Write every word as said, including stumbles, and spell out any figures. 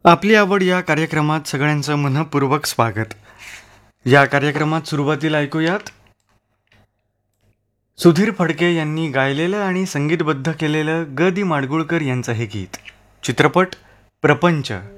आपली आवड या कार्यक्रमात सगळ्यांचं मनःपूर्वक स्वागत. या कार्यक्रमात सुरुवातीला ऐकूयात सुधीर फडके यांनी गायलेलं आणि संगीतबद्ध केलेलं ग दि माडगुळकर यांचं हे गीत. चित्रपट प्रपंच.